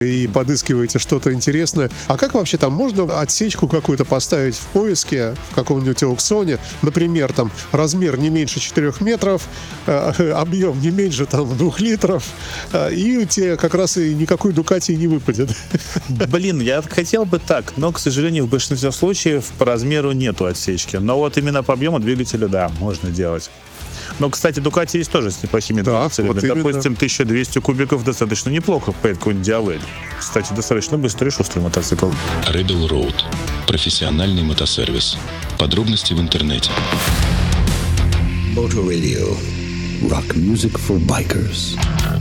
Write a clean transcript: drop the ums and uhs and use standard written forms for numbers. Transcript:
и подыскиваете что-то интересное. А как вообще там можно отсечку какую-то поставить в поиске в каком-нибудь аукционе? Например, там размер не меньше 4 метров, объем не меньше там 2 литров, и у тебя как раз и никакой Дукати не выпадет. Блин, я хотел бы так, но, к сожалению, в большинстве случаев по размеру нету отсечки. Но вот именно по объему двигателя, да, можно делать. Но, кстати, Ducati есть тоже с неплохими двигателями. Вот допустим, 1200 кубиков достаточно неплохо поедет какой-нибудь Диавель. Кстати, достаточно быстрый и шустрый мотоцикл. Rebel Road. Профессиональный мотосервис. Подробности в интернете. Motor Radio. Rock music for bikers.